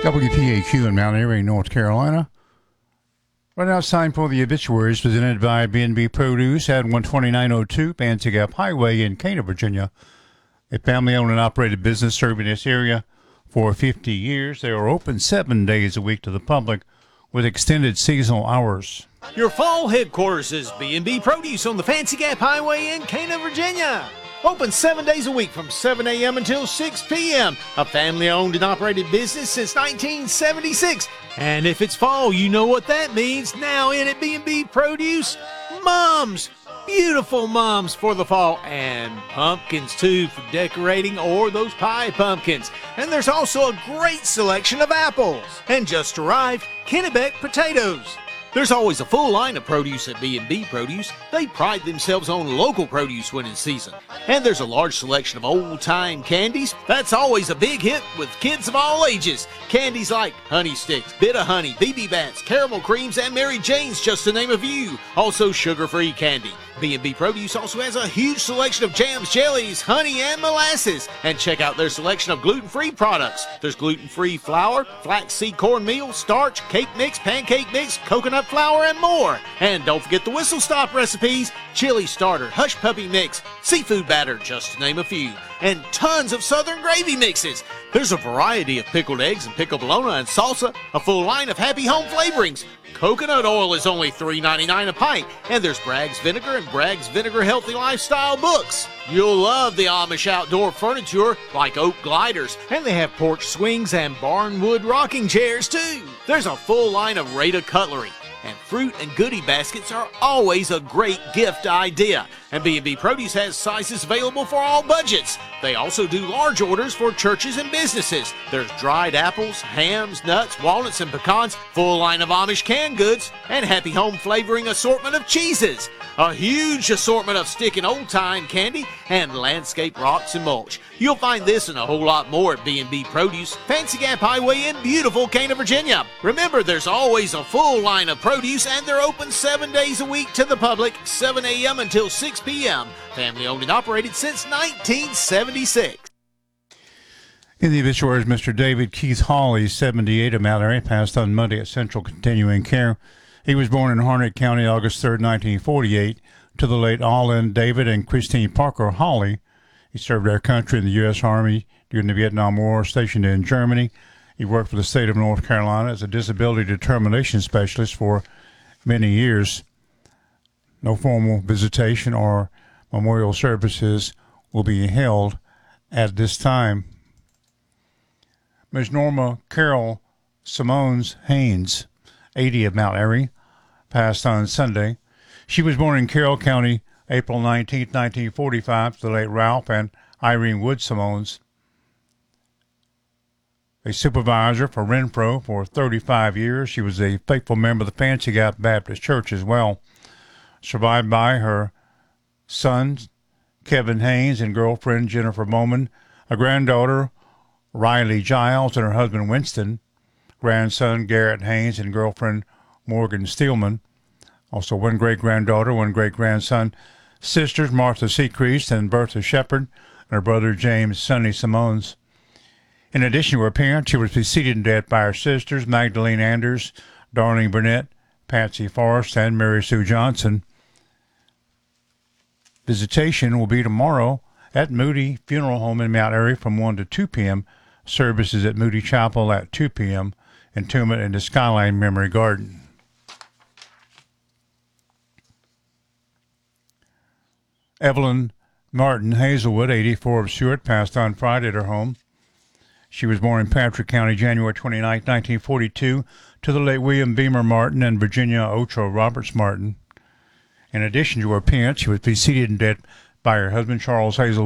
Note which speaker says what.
Speaker 1: WPAQ in Mount Airy, North Carolina. Right now, it's time for the obituaries presented by B&B Produce at 12902 Fancy Gap Highway in Cana, Virginia. A family-owned and operated business serving this area for 50 years. They are open 7 days a week to the public with extended seasonal hours.
Speaker 2: Your fall headquarters is B&B Produce on the Fancy Gap Highway in Cana, Virginia. Open 7 days a week from 7 a.m. until 6 p.m. A family-owned and operated business since 1976. And if it's fall, you know what that means. Now in at B&B Produce, mums. Beautiful mums for the fall, and pumpkins too for decorating, or those pie pumpkins. And there's also a great selection of apples. And just arrived, Kennebec potatoes. There's always a full line of produce at B&B Produce. They pride themselves on local produce when in season. And there's a large selection of old-time candies. That's always a big hit with kids of all ages. Candies like Honey Sticks, Bit of Honey, BB Bats, Caramel Creams, and Mary Jane's, just to name a few. Also sugar-free candy. B&B Produce also has a huge selection of jams, jellies, honey, and molasses. And check out their selection of gluten-free products. There's gluten-free flour, flaxseed cornmeal, starch, cake mix, pancake mix, coconut flour, and more. And don't forget the whistle stop recipes, chili starter, hush puppy mix, seafood batter, just to name a few. And tons of southern gravy mixes. There's a variety of pickled eggs and pickled bologna and salsa, a full line of happy home flavorings. Coconut oil is only $3.99 a pint, and there's Bragg's Vinegar and Bragg's Vinegar Healthy Lifestyle books. You'll love the Amish outdoor furniture like oak gliders, and they have porch swings and barnwood rocking chairs too. There's a full line of Rada cutlery, and fruit and goodie baskets are always a great gift idea. And B&B Produce has sizes available for all budgets. They also do large orders for churches and businesses. There's dried apples, hams, nuts, walnuts, and pecans, full line of Amish canned goods, and happy home flavoring assortment of cheeses. A huge assortment of stick and old-time candy, and landscape rocks and mulch. You'll find this and a whole lot more at B&B Produce, Fancy Gap Highway in beautiful Cana, Virginia. Remember, there's always a full line of produce, and they're open 7 days a week to the public, 7 a.m. until 6 p.m. Family owned and operated since 1976.
Speaker 1: In the obituaries, Mr. David Keith Hawley, 78, of Mount Airy, passed on Monday at Central Continuing Care. He was born in Harnett County, August 3, 1948, to the late Allen David and Christine Parker Hawley. He served our country in the U.S. Army during the Vietnam War, stationed in Germany. He worked for the state of North Carolina as a disability determination specialist for many years. No formal visitation or memorial services will be held at this time. Ms. Norma Carol Simones Haynes, 80, of Mount Airy, passed on Sunday. She was born in Carroll County, April 19, 1945, to the late Ralph and Irene Wood Simones. A supervisor for Renfro for 35 years. She was a faithful member of the Fancy Gap Baptist Church as well. Survived by her son, Kevin Haynes, and girlfriend, Jennifer Bowman, a granddaughter, Riley Giles, and her husband, Winston, grandson, Garrett Haynes, and girlfriend, Morgan Steelman. Also one great-granddaughter, one great-grandson, sisters, Martha Secreast and Bertha Shepard, and her brother, James Sonny Simones. In addition to her parents, she was preceded in death by her sisters, Magdalene Anders, Darlene Burnett, Patsy Forrest, and Mary Sue Johnson. Visitation will be tomorrow at Moody Funeral Home in Mount Airy from 1 to 2 p.m. Services at Moody Chapel at 2 p.m. Entombment in the Skyline Memory Garden. Evelyn Martin Hazelwood, 84, of Stewart, passed on Friday at her home. She was born in Patrick County, January 29, 1942, to the late William Beamer Martin and Virginia Ocho Roberts Martin. In addition to her parents, she was preceded in death by her husband, Charles Hazelwood.